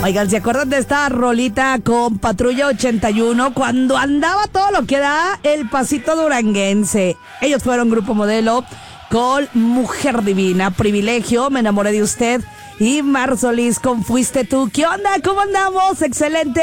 Oigan, ¿se acuerdan de esta rolita con Patrulla 81? Cuando andaba todo lo que da el pasito duranguense. Ellos fueron Grupo Modelo con Mujer Divina, Privilegio, Me Enamoré de Usted y Mar Solís con Fuiste Tú. ¿Qué onda? ¿Cómo andamos? ¡Excelente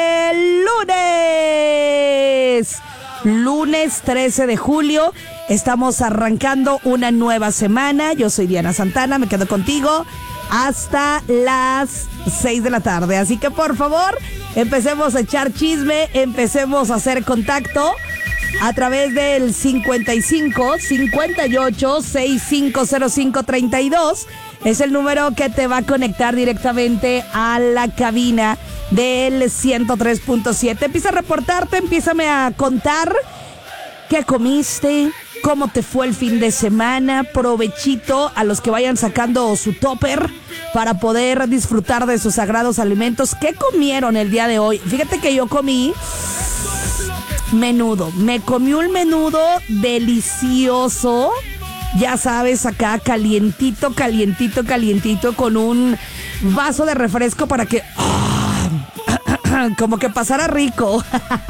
lunes! Lunes 13 de julio, estamos arrancando una nueva semana. Yo soy Diana Santana, me quedo contigo hasta las 6 de la tarde. Así que por favor, empecemos a echar chisme, empecemos a hacer contacto a través del 55 58 6505 32. Es el número que te va a conectar directamente a la cabina del 103.7. Empieza a reportarte, empiézame a contar qué comiste, cómo te fue el fin de semana. Provechito a los que vayan sacando su topper para poder disfrutar de sus sagrados alimentos. ¿Qué comieron el día de hoy? Fíjate que yo comí menudo. Me comí un menudo delicioso. Ya sabes, acá calientito, calientito, calientito, con un vaso de refresco para que como que pasara rico.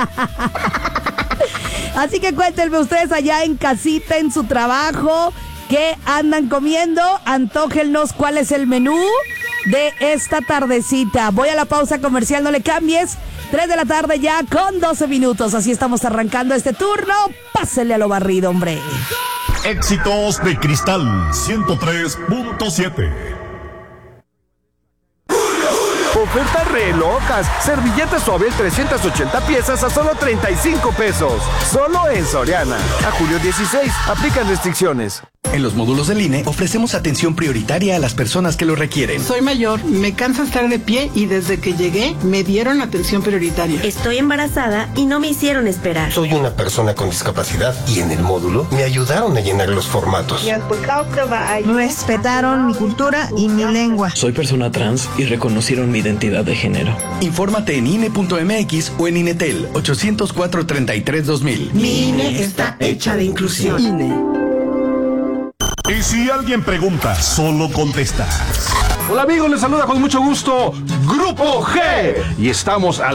Así que cuéntenme ustedes allá en casita, en su trabajo, qué andan comiendo. Antójennos cuál es el menú de esta tardecita. Voy a la pausa comercial, no le cambies. 3 de la tarde ya con 12 minutos. Así estamos arrancando este turno. Pásele a lo barrido, hombre. Éxitos de Cristal 103.7. Ofertas re locas. Servilleta Suabel 380 piezas a solo 35 pesos. Solo en Soriana. A julio 16. Aplican restricciones. En los módulos del INE ofrecemos atención prioritaria a las personas que lo requieren. Soy mayor, me cansa estar de pie y desde que llegué me dieron atención prioritaria. Estoy embarazada y no me hicieron esperar. Soy una persona con discapacidad y en el módulo me ayudaron a llenar los formatos. Respetaron mi cultura y mi lengua. Soy persona trans y reconocieron mi identidad de género. Infórmate en INE.mx o en INETEL 804-33-2000. Mi INE está hecha de inclusión. INE. Y si alguien pregunta, solo contesta. Hola amigos, les saluda con mucho gusto Grupo G. Y estamos al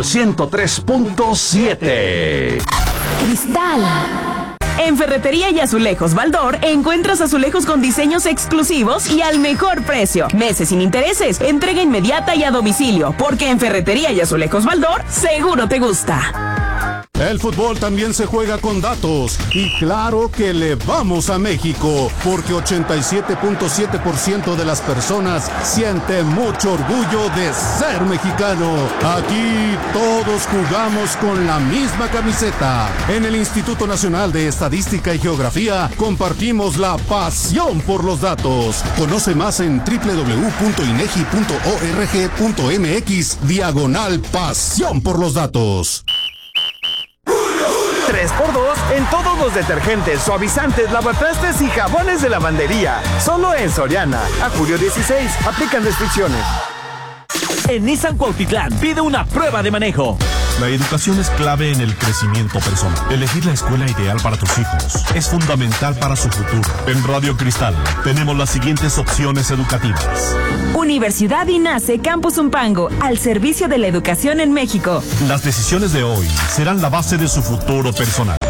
103.7. Cristal. En Ferretería y Azulejos Baldor encuentras azulejos con diseños exclusivos y al mejor precio. Meses sin intereses, entrega inmediata y a domicilio, porque en Ferretería y Azulejos Baldor seguro te gusta. El fútbol también se juega con datos. Y claro que le vamos a México, porque 87.7% de las personas siente mucho orgullo de ser mexicano. Aquí todos jugamos con la misma camiseta. En el Instituto Nacional de Estadística y Geografía compartimos la pasión por los datos. Conoce más en www.inegi.org.mx/pasión por los datos. 3x2 en todos los detergentes, suavizantes, lavatrastes y jabones de lavandería. Solo en Soriana. A julio 16. Aplican restricciones. En Nissan Cuautitlán pide una prueba de manejo. La educación es clave en el crecimiento personal. Elegir la escuela ideal para tus hijos es fundamental para su futuro. En Radio Cristal tenemos las siguientes opciones educativas. Universidad INACE Campus Umpango, al servicio de la educación en México. Las decisiones de hoy serán la base de su futuro personal.